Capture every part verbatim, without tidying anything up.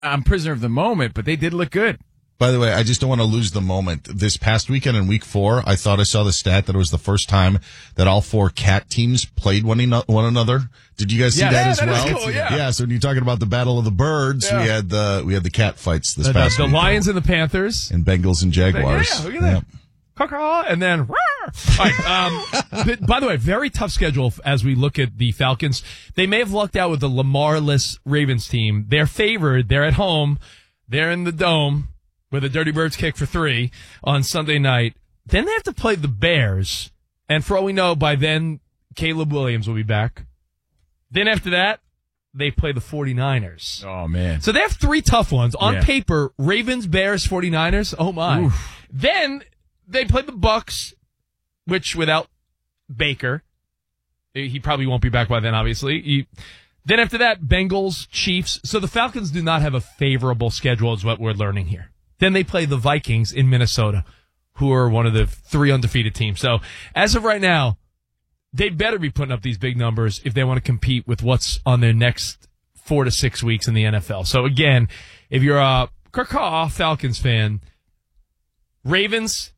I'm prisoner of the moment, but they did look good. By the way, I just don't want to lose the moment. This past weekend in week four, I thought I saw the stat that it was the first time that all four cat teams played one, eno- one another. Did you guys see yeah, that yeah, as that well? Cool, yeah. yeah, so when you're talking about the Battle of the Birds, yeah. we had the we had the cat fights this the, past the, week. The Lions and the Panthers. And Bengals and Jaguars. Yeah, yeah, look at that. Yep. And then, all right, um, but, by the way, very tough schedule as we look at the Falcons. They may have lucked out with the Lamar-less Ravens team. They're favored. They're at home. They're in the Dome where the Dirty Birds kick for three on Sunday night. Then they have to play the Bears. And for all we know, by then, Caleb Williams will be back. Then after that, they play the 49ers. Oh, man. So they have three tough ones. On yeah. paper, Ravens, Bears, 49ers. Oh, my. Oof. Then they play the Bucks, which without Baker, he probably won't be back by then, obviously. He, then after that, Bengals, Chiefs. So the Falcons do not have a favorable schedule is what we're learning here. Then they play the Vikings in Minnesota, who are one of the three undefeated teams. So as of right now, they better be putting up these big numbers if they want to compete with what's on their next four to six weeks in the N F L. So again, if you're a Caw Falcons fan, Ravens,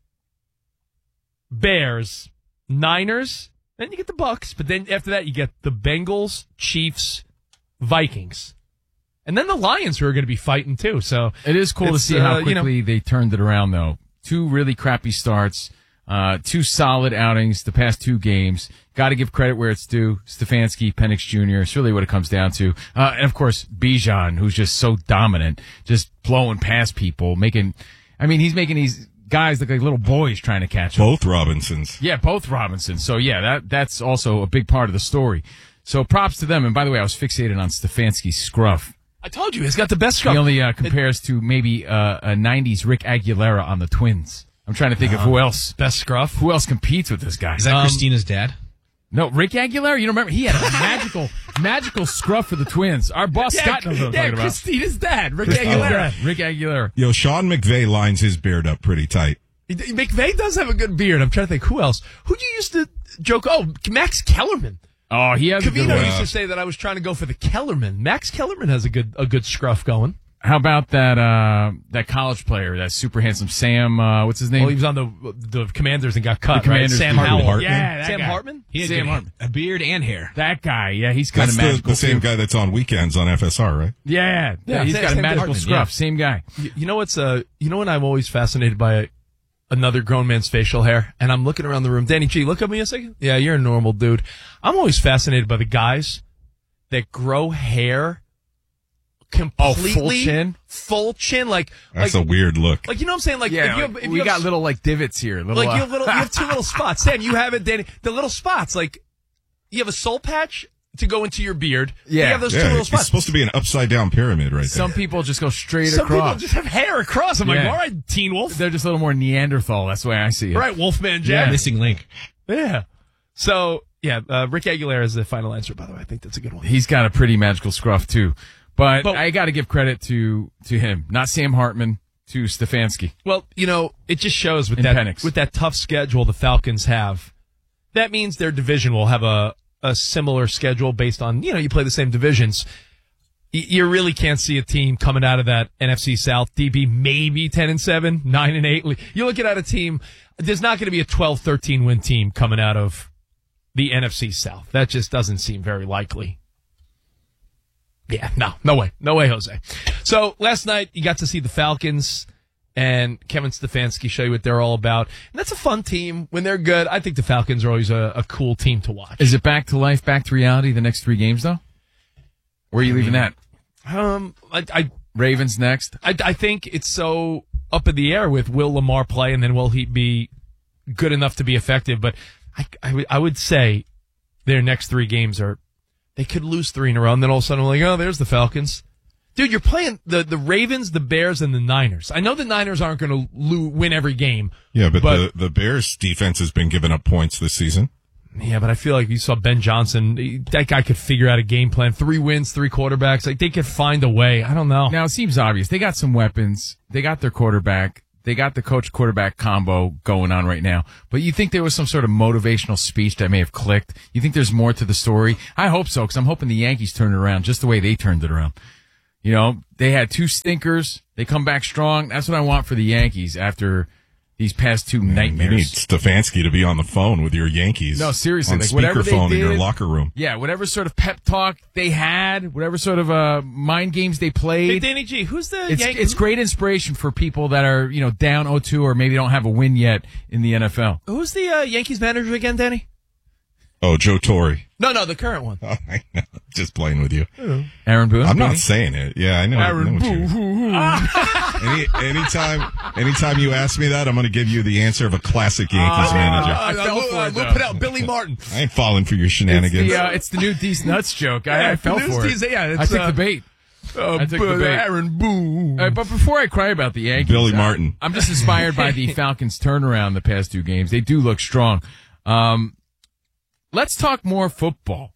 Bears, Niners, then you get the Bucks, but then after that you get the Bengals, Chiefs, Vikings. And then the Lions who are going to be fighting too. So it is cool to see how uh, quickly you know, they turned it around though. Two really crappy starts, uh, two solid outings the past two games. Got to give credit where it's due. Stefanski, Penix Junior It's really what it comes down to. Uh, and of course, Bijan, who's just so dominant, just blowing past people, making, I mean, he's making these guys look like little boys trying to catch him. Both Robinsons. Yeah, both Robinsons. So yeah, that, that's also a big part of the story. So props to them. And by the way, I was fixated on Stefanski's scruff. I told you, he's got the best scruff. He only uh, compares it, to maybe uh, a nineties Rick Aguilera on the Twins. I'm trying to think uh, of who else. Best scruff? Who else competes with this guy? Is that um, Christina's dad? No, Rick Aguilera. You don't remember? He had a magical, magical scruff for the Twins. Our boss yeah, Scott knows what I'm yeah, talking about. Christina's dad, Rick Christina's Aguilera. Dad, Rick Aguilera. Yo, Sean McVay lines his beard up pretty tight. McVay does have a good beard. I'm trying to think who else. Who do you used to joke? Oh, Max Kellerman. Oh, he has Cavino a good one. used to say that I was trying to go for the Kellerman. Max Kellerman has a good a good scruff going. How about that uh, that college player, that super handsome Sam, uh, what's his name? Oh, he was on the the Commanders and got cut, the right? Commanders Sam Hartman. Howell. Yeah, that Sam guy. Hartman? He had Sam good, Hartman. a beard and hair. That guy, yeah, he's kind That's of the, magical. the same too. guy that's on weekends on F S R, right? Yeah, yeah he's same, got a same magical Hartman, scruff. yeah. Same guy. You, you know what's uh you know when I'm always fascinated by another grown man's facial hair, and I'm looking around the room. Danny G, look at me a second. Yeah, you're a normal dude. I'm always fascinated by the guys that grow hair completely oh, full chin, full chin, like That's like, a weird look. Like you know what I'm saying? Like yeah, if you have, if we you got have, little like divots here. Little, like uh, you have little, you have two little spots. Sam, you have it, Danny. The little spots, like you have a soul patch to go into your beard. Yeah, you have those yeah, two little it's spots. supposed to be an upside down pyramid, right Some there. people just go straight Some across. people just have hair across. I'm Yeah. like, all right, Teen Wolf. They're just a little more Neanderthal. That's the way I see it. All right, Wolfman Jack. Yeah. Missing link. Yeah. So yeah, uh, Rick Aguilera is the final answer. By the way, I think that's a good one. He's got a pretty magical scruff too, but, But- I got to give credit to to him, not Sam Hartman, to Stefanski. Well, you know, it just shows with And that Penix. with that tough schedule the Falcons have. That means their division will have a a similar schedule based on, you know, you play the same divisions. Y- You really can't see a team coming out of that N F C South, D B, maybe ten and seven, nine and eight. You're looking at a team, there's not going to be a twelve thirteen win team coming out of the N F C South. That just doesn't seem very likely. Yeah, no, no way. No way, Jose. So last night you got to see the Falcons and Kevin Stefanski show you what they're all about. And that's a fun team. When they're good, I think the Falcons are always a, a cool team to watch. Is it back to life, back to reality? The next three games, though. Where are you leaving that? Um, I, I, Ravens next. I, I think it's so up in the air with will Lamar play and then will he be good enough to be effective? But I, I, w- I would say their next three games are, they could lose three in a row and then all of a sudden we're like, oh, there's the Falcons. Dude, you're playing the, the Ravens, the Bears, and the Niners. I know the Niners aren't going to lo- win every game. Yeah, but, but the, the Bears defense has been giving up points this season. Yeah, but I feel like you saw Ben Johnson. he- That guy could figure out a game plan. Three wins, three quarterbacks. Like they could find a way. I don't know. Now it seems obvious. They got some weapons. They got their quarterback. They got the coach quarterback combo going on right now. But you think there was some sort of motivational speech that may have clicked? You think there's more to the story? I hope so, because I'm hoping the Yankees turn it around just the way they turned it around. You know, they had two stinkers. They come back strong. That's what I want for the Yankees after these past two nightmares. You need Stefanski to be on the phone with your Yankees. No, seriously. On Like, whatever they speakerphone in your did- locker room. Yeah, whatever sort of pep talk they had, whatever sort of uh, mind games they Hey, played. Danny G, who's the It's, Yankee? it's great inspiration for people that are, you know, down oh two or maybe don't have a win yet in the N F L. Who's the uh, Yankees manager again, Danny? Oh, Joe Torre. No, no, the current one. Oh, I know. Just playing with you. Aaron Boone? I'm not Danny? saying it. Yeah, I know. I know what you- Any, anytime, anytime you ask me that, I'm going to give you the answer of a classic Yankees Oh, manager. I fell for it, We'll though. put out Billy Martin. I ain't falling for your It's shenanigans. the, uh, it's the new D's Nuts joke. I, I fell News for it. D's, yeah, it's, I took uh, the bait. Uh, I took the bait. Aaron Boone. Uh, but before I cry about the Yankees, Billy uh, Martin. I'm just inspired by the Falcons' turnaround the past two games. They do look strong. Um, let's talk more football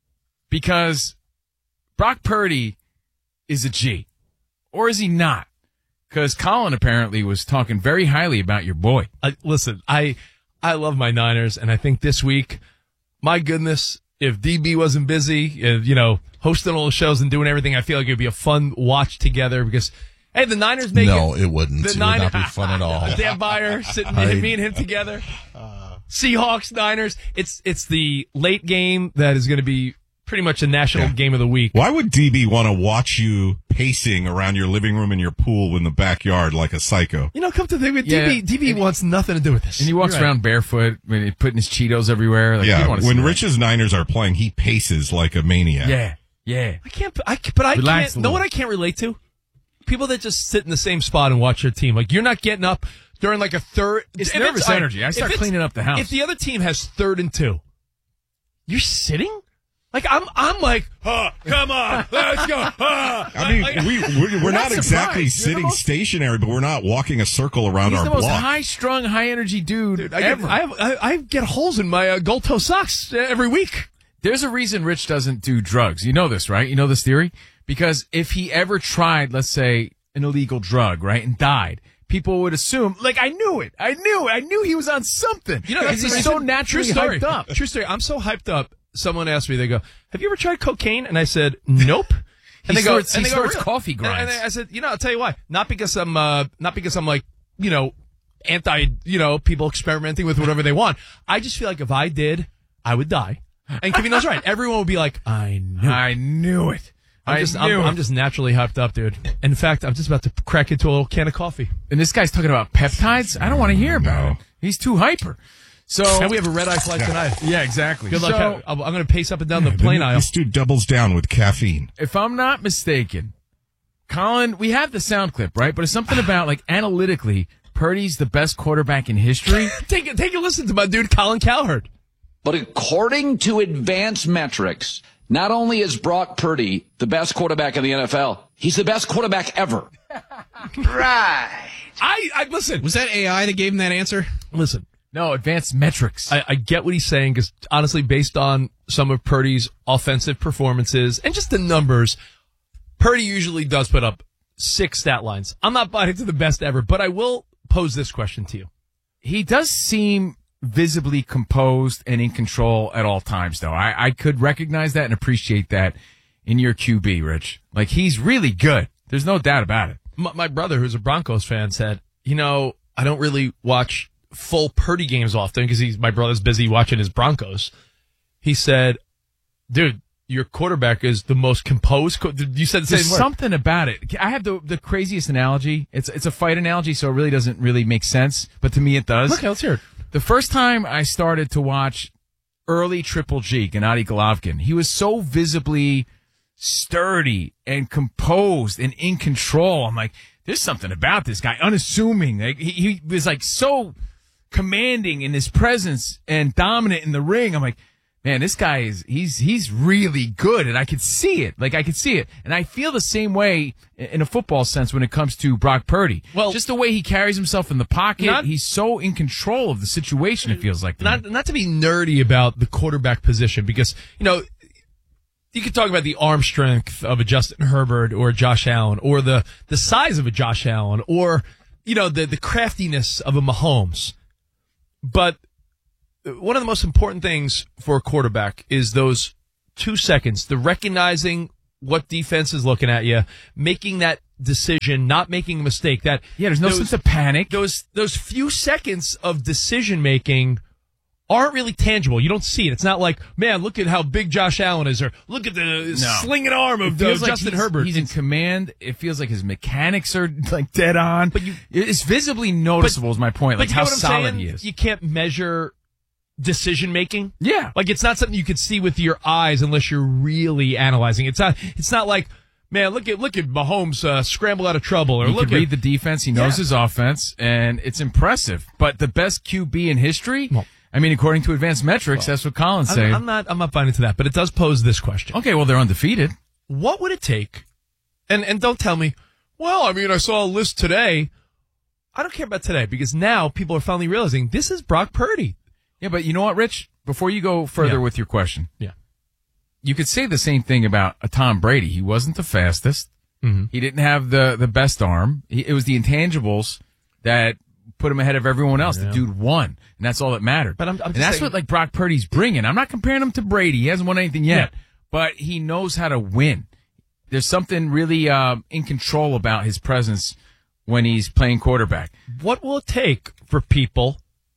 because Brock Purdy is a G, or is he not? Because Colin apparently was talking very highly about your boy. I, listen, I I love my Niners, and I think this week, my goodness, if D B wasn't busy, if, you know, hosting all the shows and doing everything, I feel like it'd be a fun watch together because, hey, the Niners make No, it. it wouldn't. The It would Niners, not be fun at all. Dan Byer sitting, I- me and him together. Seahawks, Niners. It's it's the late game that is going to be pretty much a national Yeah. game of the week. Why would D B want to watch you pacing around your living room and your pool in the backyard like a psycho? You know, come to think of it, Yeah. D B, D B wants nothing to do with this. And he walks You're right. around barefoot, when he- putting his Cheetos everywhere. Like, you Yeah, wanna see when that. Rich's Niners are playing, he paces like a maniac. Yeah, yeah. I can't, I, but I Relax a can't, know what little. I can't relate to? People that just sit in the same spot and watch their team. Like, you're not getting up during like a third. It's if nervous all right, energy. I if start it's- cleaning up the house. If the other team has third and two, you're sitting? Like, I'm, I'm like, oh, come on, let's go. ah." I mean, Like- we, we're, we're not not exactly surprised. You're the sitting most- stationary, but we're not walking a circle around He's our the most block. high-strung, high-energy dude, Dude, I, get, ever. I, have, I, I get holes in my uh, gold toe socks every week. There's a reason Rich doesn't do drugs. You know this, right? You know this theory? Because if he ever tried, let's say, an illegal drug, right, and died, people would assume, like, I knew it. I knew it. I knew he was on something. You know, because that's he's the so reason- naturally True story. hyped up. True story. I'm so hyped up. Someone asked me, they go, have you ever tried cocaine? And I said, nope. He they snorts- and he they go, snorts "Really?" coffee And- grinds. And I said, you know, I'll tell you why. Not because I'm, uh, not because I'm like, you know, anti, you know, people experimenting with whatever they want. I just feel like if I did, I would die. And Kevin knows right. Everyone would be like, I knew it. I knew it. I'm I just, knew I'm, it. I'm just naturally hyped up, dude. In fact, I'm just about to crack into a little can of coffee. And this guy's talking about peptides? I don't want to hear about it. He's too hyper. So, And we have a red eye flight tonight. yeah, exactly. Good luck. So, I'm, I'm going to pace up and down the plane aisle. This dude doubles down with caffeine. if I'm not mistaken, Colin, we have the sound clip, right? But it's something about, like, analytically, Purdy's the best quarterback in history. Take a, take a listen to my dude, Colin Cowherd. But according to advanced metrics, not only is Brock Purdy the best quarterback in the N F L, he's the best quarterback ever. I, I listen. Was that A I that gave him that answer? Listen, No, advanced metrics. I, I get what he's saying because honestly, based on some of Purdy's offensive performances and just the numbers, Purdy usually does put up six stat lines. I'm not buying into the best ever, but I will pose this question to you. He does seem visibly composed and in control at all times, though. I, I could recognize that and appreciate that in your Q B, Rich. Like, he's really good. There's no doubt about it. My, my brother, who's a Broncos fan, said, you know, I don't really watch full Purdy games often because he's my brother's busy watching his Broncos. He said, dude, your quarterback is the most composed. Co- you said the There's same word. something about it. I have the the craziest analogy. It's it's a fight analogy, so it really doesn't really make sense. But to me, it does. Okay, let's hear it. The first time I started to watch early Triple G, Gennady Golovkin, he was so visibly sturdy and composed and in control. I'm like, there's something about this guy, unassuming. Like, he, he was like so commanding in his presence and dominant in the ring. I'm like, man, this guy is, he's, he's really good. And I could see it. Like, I could see it. And I feel the same way in a football sense when it comes to Brock Purdy. Well- just the way he carries himself in the pocket. Not- he's so in control of the situation, it feels like. to Not me. not to be nerdy about the quarterback position because, you know, you could talk about the arm strength of a Justin Herbert or a Josh Allen or the, the size of a Josh Allen or, you know, the, the craftiness of a Mahomes. But one of the most important things for a quarterback is those two seconds, the recognizing what defense is looking at you, making that decision, not making a mistake. That Yeah, there's no those, sense of panic. Those those few seconds of decision making aren't really tangible. You don't see it. It's not like, man, look at how big Josh Allen is, or look at the No. slinging arm of It feels uh, like Justin he's, Herbert. He's in command. It feels like his mechanics are like dead on. But you- it's visibly noticeable. Is my point. Like but you how know what I'm solid saying? he is. You can't measure decision making. Yeah. Like it's not something you can see with your eyes unless you're really analyzing. It's not. It's not like, man, look at look at Mahomes uh, scramble out of trouble, or He look can at read the defense. He knows Yeah. his offense, and it's impressive. But the best Q B in history. Well- I mean, according to advanced metrics, that's what Colin's saying. I'm, I'm not. I'm not buying into that, but it does pose this question: Okay, well, they're undefeated. what would it take? And and don't tell me, well, I mean, I saw a list today. I don't care about today because now people are finally realizing this is Brock Purdy. Yeah, but you know what, Rich? Before you go further Yeah. with your question, Yeah. you could say the same thing about a Tom Brady. He wasn't the fastest. Mm-hmm. He didn't have the, the best arm. He, it was the intangibles that put him ahead of everyone else. Yeah. The dude won, and that's all that mattered. But I'm- I'm and just that's saying- what like Brock Purdy's bringing. I'm not comparing him to Brady. He hasn't won anything yet, Yeah. but he knows how to win. There's something really uh, in control about his presence when he's playing quarterback. What will it take for people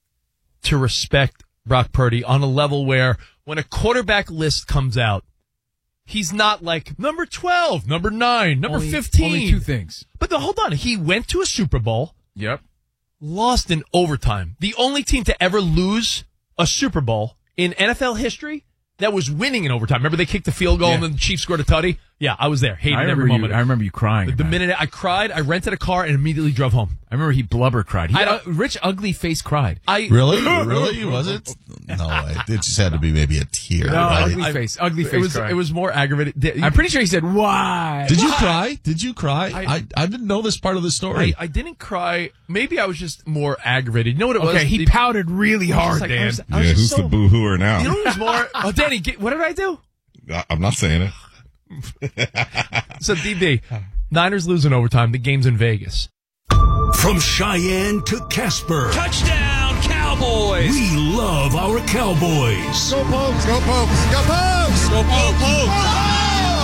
to respect Brock Purdy on a level where when a quarterback list comes out, he's not like number twelve, number nine, number Only- fifteen. Only two things. But the, hold on, he went to a Super Bowl, Yep. lost in overtime. The only team to ever lose a Super Bowl in N F L history that was winning in overtime. Remember they kicked the field goal Yeah. and then the Chiefs scored a tutty? Yeah, I was there. Hated I remember every you. moment. I remember you crying. The about it. minute I cried, I rented a car and immediately drove home. I remember he blubber cried. He, I uh, don't- Rich ugly face cried. I Really? Really? Was it? No way. It just had to be maybe a tear. No, right? ugly I- face. Ugly face. It was cry. it was more aggravated. Did- I'm pretty sure he said why. Did you cry? Did you cry? I- I, I didn't know this part of the I, story. I didn't cry. Maybe I was just more aggravated. You know what it was? Okay, he The- pouted really I was hard, like- I Dan. was- I Yeah, was just who's so- the boo-hooer now? You know what was more? Oh, Danny, get, what did I do? I- I'm not saying it. So, D B, Niners lose in overtime. The game's in Vegas. From Cheyenne to Casper, Touchdown, Cowboys! we love our Cowboys. Go Pokes! Go Pokes! Go Pokes! Go Pokes!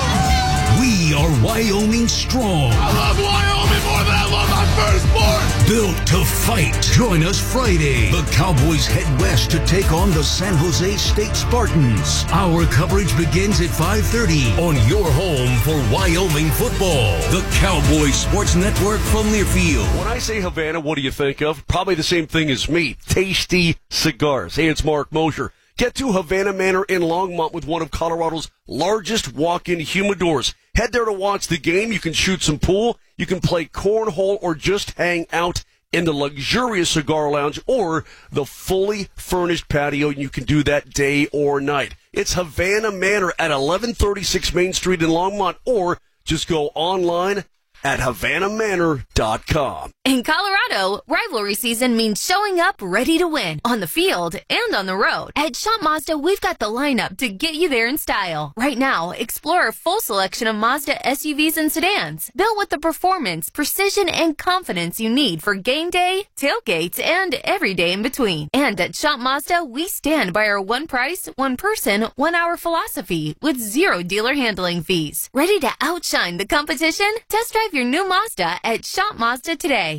We are Wyoming strong, I love Wyoming more than I love my firstborn! built to fight. Join us Friday. The Cowboys head west to take on the San Jose State Spartans. Our coverage begins at five thirty on your home for Wyoming football. The Cowboys Sports Network from Learfield. When I say Havana, what do you think of? Probably the same thing as me. Tasty cigars. Hey, it's Mark Mosher. Get to Havana Manor in Longmont with one of Colorado's largest walk-in humidors. Head there to watch the game. You can shoot some pool. You can play cornhole or just hang out in the luxurious cigar lounge or the fully furnished patio. You can do that day or night. It's Havana Manor at eleven thirty-six Main Street in Longmont, or just go online at Havana Manor dot com. In Colorado, rivalry season means showing up ready to win on the field and on the road. At Shop Mazda, we've got the lineup to get you there in style. Right now, explore our full selection of Mazda S U Vs and sedans, built with the performance, precision, and confidence you need for game day, tailgates, and every day in between. And at Shop Mazda, we stand by our one price, one person, one hour philosophy with zero dealer handling fees. Ready to outshine the competition? Test drive your new Mazda at Shop Mazda today.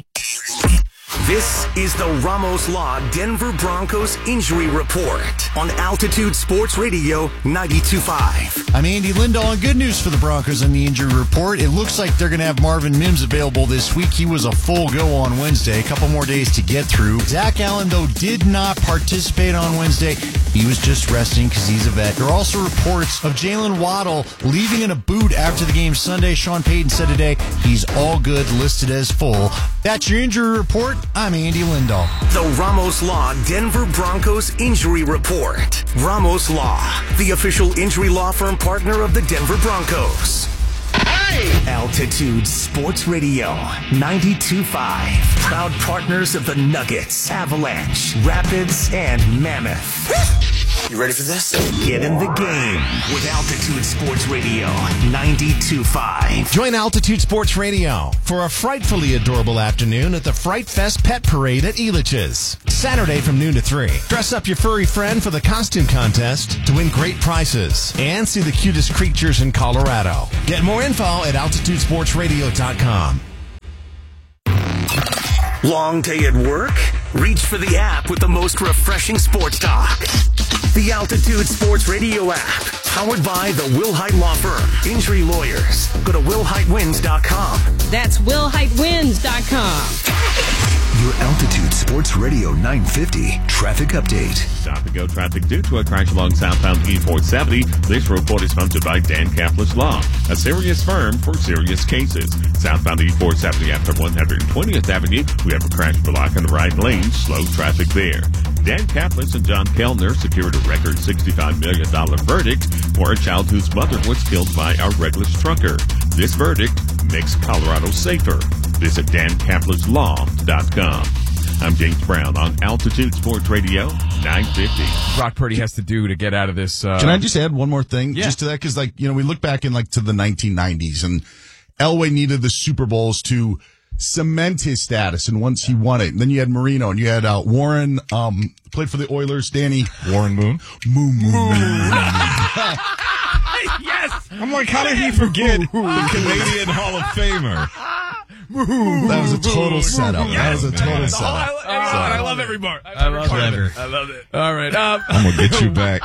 This is the Ramos Law Denver Broncos Injury Report on Altitude Sports Radio ninety-two point five. I'm Andy Lindahl, and good news for the Broncos on the injury report. It looks like they're going to have Marvin Mims available this week. He was a full go on Wednesday. A couple more days to get through. Zach Allen, though, did not participate on Wednesday. He was just resting because he's a vet. There are also reports of Jalen Waddle leaving in a boot after the game Sunday. Sean Payton said today he's all good, listed as full. That's your injury report. I'm Andy Lindahl. The Ramos Law Denver Broncos Injury Report. Ramos Law, the official injury law firm partner of the Denver Broncos. Hey! Altitude Sports Radio ninety-two point five. Proud partners of the Nuggets, Avalanche, Rapids, and Mammoth. You ready for this? Get in the game with Altitude Sports Radio ninety-two point five. Join Altitude Sports Radio for a frightfully adorable afternoon at the Fright Fest Pet Parade at Elitch's. Saturday from noon to three. Dress up your furry friend for the costume contest to win great prizes and see the cutest creatures in Colorado. Get more info at altitude sports radio dot com. Long day at work? Reach for the app with the most refreshing sports talk. The Altitude Sports Radio app, powered by the Wilhite Law Firm. Injury lawyers. Go to will hite wins dot com. That's will hite wins dot com. Your Altitude Sports Radio nine fifty traffic update. Stop and go traffic due to a crash along southbound E four seventy. This report is sponsored by Dan Kaplis Law, a serious firm for serious cases. Southbound E four seventy after one hundred twentieth Avenue, we have a crash block in the right lane. Slow traffic there. Dan Kaplis and John Kellner secured a record sixty-five million dollars verdict for a child whose mother was killed by a reckless trucker. This verdict makes Colorado safer. Visit dan kaplis law dot com. I'm James Brown on Altitude Sports Radio nine fifty. Brock Purdy has to do to get out of this. Uh, Can I just add one more thing yeah. just to that? Because, like, you know, we look back in, like, to the nineteen nineties, and Elway needed the Super Bowls to cement his status, and once he won it, and then you had Marino, and you had uh, Warren, um, played for the Oilers, Danny. Warren Moon? Moon, Moon, Moon. Yes! I'm like, how did he forget the Canadian Hall of Famer? That was a total setup. That was a total Oh, setup. I, I, I love every bar. I love it. I love it. All right. Um, I'm going to get you back.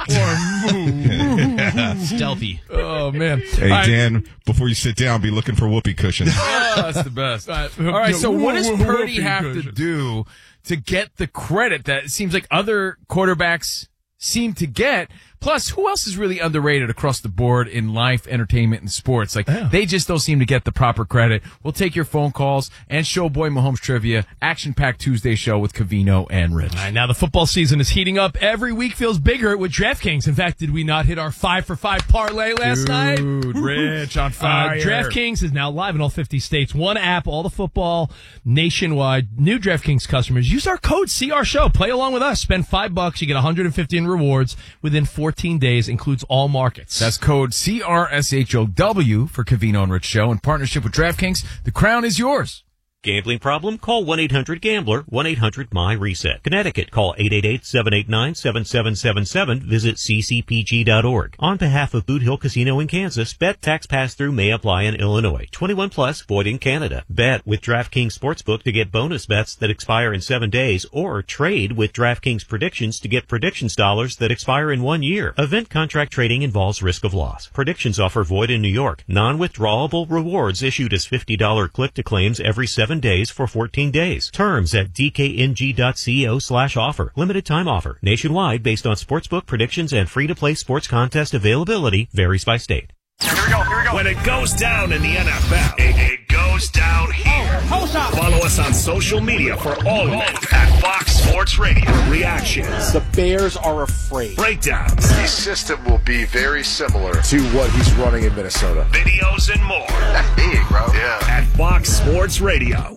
Stealthy. Oh, man. Hey, All right. Dan, before you sit down, be looking for whoopee cushions. Oh, that's the best. All right. All right, so what does Purdy have to do to get the credit that it seems like other quarterbacks seem to get? Plus, who else is really underrated across the board in life, entertainment, and sports? Like, Yeah. they just don't seem to get the proper credit. We'll take your phone calls and Showboy Mahomes Trivia, action-packed Tuesday show with Cavino and Rich. All right, now the football season is heating up. Every week feels bigger with DraftKings. In fact, did we not hit our five for five parlay last Dude, night? Rich on Uh, fire. DraftKings is now live in all fifty states. One app, all the football nationwide. New DraftKings customers, use our code C R Show. Play along with us. Spend five bucks. You get one hundred fifty in rewards within fourteen days. Includes all markets. That's code C R S H O W for Cavino and Rich Show in partnership with DraftKings. The crown is yours. Gambling problem? Call one eight hundred gambler, one eight hundred my reset. Connecticut, call eight eight eight, seven eight nine, seven seven seven seven. Visit c c p g dot org. On behalf of Boot Hill Casino in Kansas, bet tax pass-through may apply in Illinois. twenty-one plus, void in Canada. Bet with DraftKings Sportsbook to get bonus bets that expire in seven days, or trade with DraftKings Predictions to get predictions dollars that expire in one year. Event contract trading involves risk of loss. Predictions offer void in New York. Non-withdrawable rewards issued as fifty dollars click-to-claims every seven days for fourteen days. Terms at d k n g dot co slash offer. Limited time offer. Nationwide based on sportsbook predictions and free-to-play sports contest availability varies by state. Here we go, here we go. When it goes down in the N F L, it, it goes down here. Oh, Follow us on social media for all of it at Fox Sports Radio. Reactions. The Bears are afraid. Breakdowns. His system will be very similar to what he's running in Minnesota. Videos and more. That's big, bro. Yeah. At Fox Sports Radio.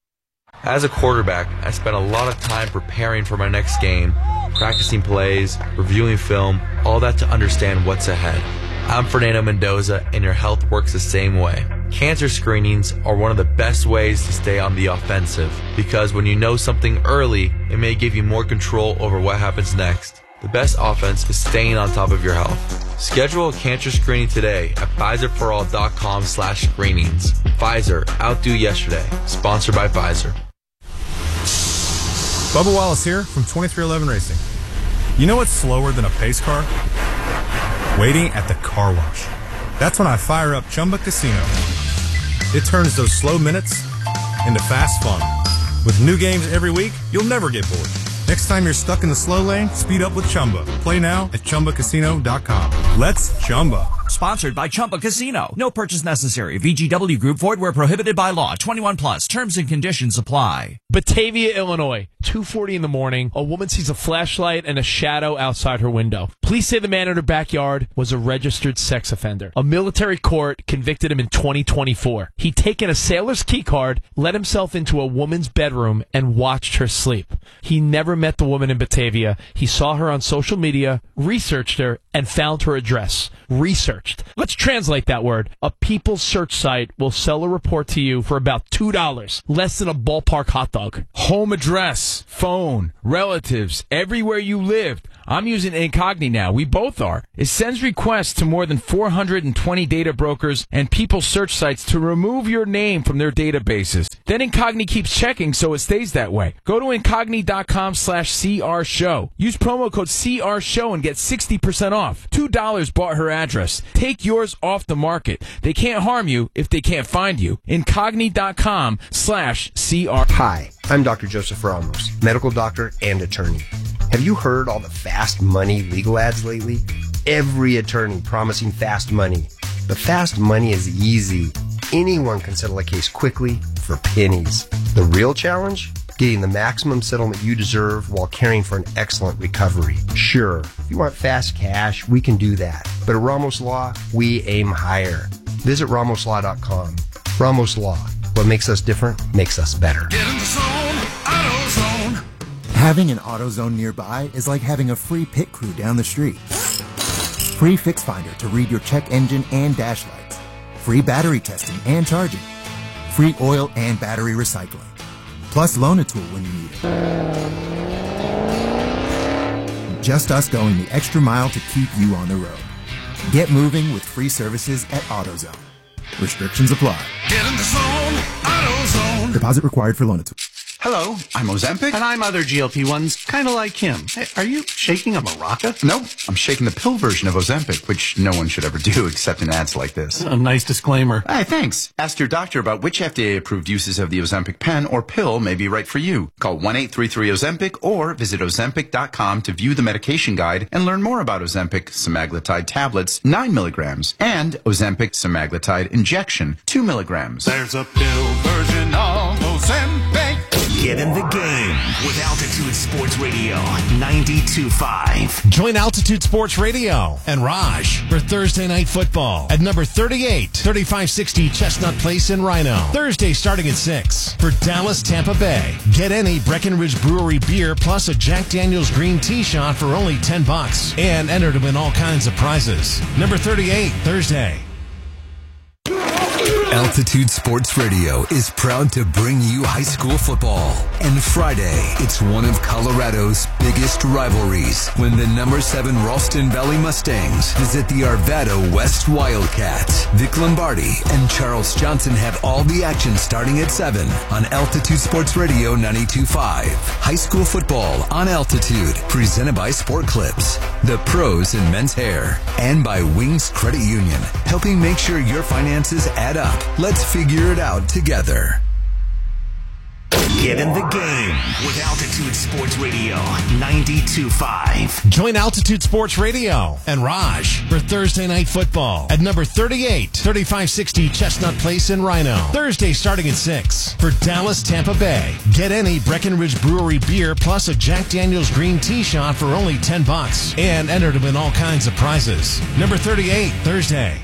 As a quarterback, I spent a lot of time preparing for my next game, practicing plays, reviewing film, all that to understand what's ahead. I'm Fernando Mendoza, and your health works the same way. Cancer screenings are one of the best ways to stay on the offensive, because when you know something early, it may give you more control over what happens next. The best offense is staying on top of your health. Schedule a cancer screening today at Pfizer for all dot com slash screenings. Pfizer, outdo yesterday. Sponsored by Pfizer. Bubba Wallace here from twenty-three eleven Racing. You know what's slower than a pace car? Waiting at the car wash. That's when I fire up Chumba Casino. It turns those slow minutes into fast fun. With new games every week, you'll never get bored. Next time you're stuck in the slow lane, speed up with Chumba. Play now at chumba casino dot com. Let's Chumba. Sponsored by Chumba Casino. No purchase necessary. V G W Group. Void where prohibited by law. twenty-one plus. Terms and conditions apply. Batavia, Illinois. two forty in the morning. A woman sees a flashlight and a shadow outside her window. Police say the man in her backyard was a registered sex offender. A military court convicted him in twenty twenty-four. He'd taken a sailor's key card, let himself into a woman's bedroom, and watched her sleep. He never met the woman in Batavia. He saw her on social media, researched her, and found her address. Researched. Let's translate that word. A People search site will sell a report to you for about two dollars, less than a ballpark hot dog. Home address, phone, relatives, everywhere you lived. I'm using Incogni now. We both are. It sends requests to more than four hundred twenty data brokers and people search sites to remove your name from their databases. Then Incogni keeps checking so it stays that way. Go to Incogni.com slash CR show. Use promo code C R show and get sixty percent off. two dollars bought her address. Take yours off the market. They can't harm you if they can't find you. Incogni.com slash CR. Hi, I'm Doctor Joseph Ramos, medical doctor and attorney. Have you heard all the fast money legal ads lately? Every attorney promising fast money. But fast money is easy. Anyone can settle a case quickly for pennies. The real challenge? Getting the maximum settlement you deserve while caring for an excellent recovery. Sure, if you want fast cash, we can do that. But at Ramos Law, we aim higher. Visit ramos law dot com. Ramos Law. What makes us different makes us better. Get in the zone, AutoZone. Having an AutoZone nearby is like having a free pit crew down the street. Free Fix Finder to read your check engine and dash lights. Free battery testing and charging. Free oil and battery recycling. Plus Loan-A-Tool when you need it. Just us going the extra mile to keep you on the road. Get moving with free services at AutoZone. Restrictions apply. Get in the zone, AutoZone. Deposit required for Loan-A-Tool. Hello, I'm Ozempic. And I'm other G L P ones, kind of like him. Hey, are you shaking a maraca? No, I'm shaking the pill version of Ozempic, which no one should ever do except in ads like this. A nice disclaimer. Hey, thanks. Ask your doctor about which F D A-approved uses of the Ozempic pen or pill may be right for you. Call one eight three three Ozempic or visit Ozempic dot com to view the medication guide and learn more about Ozempic semaglutide tablets, nine milligrams, and Ozempic semaglutide injection, two milligrams. There's a pill version of Ozempic. Get in the game with Altitude Sports Radio ninety-two point five. Join Altitude Sports Radio and Raj for Thursday Night Football at number thirty-eight, thirty-five sixty Chestnut Place in Rhino. Thursday starting at six for Dallas, Tampa Bay. Get any Breckenridge Brewery beer plus a Jack Daniel's green tea shot for only ten bucks and enter to win all kinds of prizes. Number thirty-eight, Thursday. Altitude Sports Radio is proud to bring you high school football. And Friday, it's one of Colorado's biggest rivalries when the number seven Ralston Valley Mustangs visit the Arvada West Wildcats. Vic Lombardi and Charles Johnson have all the action starting at seven on Altitude Sports Radio ninety-two point five. High school football on Altitude, presented by Sport Clips, the pros in men's hair, and by Wings Credit Union, helping make sure your finances add up. Let's figure it out together. Get in the game with Altitude Sports Radio ninety-two point five. Join Altitude Sports Radio and Raj for Thursday Night Football at number thirty-eight, thirty-five sixty Chestnut Place in Rhino. Thursday starting at six for Dallas, Tampa Bay. Get any Breckenridge Brewery beer plus a Jack Daniel's green tea shot for only ten bucks and enter to win all kinds of prizes. Number thirty-eight, Thursday.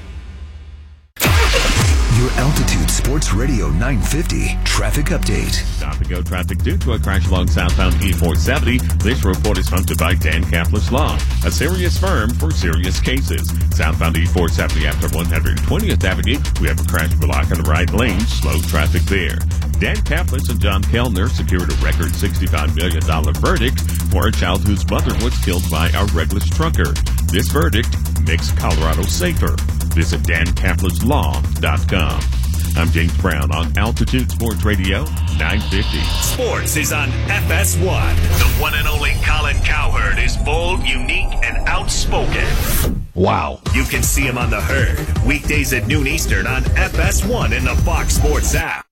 Your Altitude Sports Radio nine fifty traffic update. Stop and go traffic due to a crash along southbound E four seventy. This report is sponsored by Dan Kaplis Law, a serious firm for serious cases. Southbound E four seventy after one hundred twentieth Avenue, we have a crash block on the right lane. Slow traffic there. Dan Kaplis and John Kellner secured a record sixty-five million dollars verdict for a child whose mother was killed by a reckless trucker. This verdict makes Colorado safer. Visit dan kaplis law dot com. I'm James Brown on Altitude Sports Radio nine fifty. Sports is on F S one. The one and only Colin Cowherd is bold, unique, and outspoken. Wow. You can see him on The Herd, weekdays at noon Eastern on F S one in the Fox Sports app.